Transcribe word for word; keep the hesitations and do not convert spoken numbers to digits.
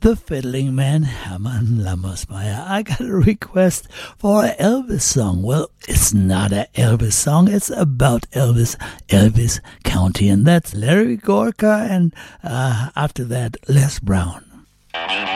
the Fiddling Man, Herman Lammersmeyer. I got a request for an Elvis song. Well, it's not an Elvis song. It's about Elvis, Elvis County. And that's Larry Gorka and uh, after that, Les Brown.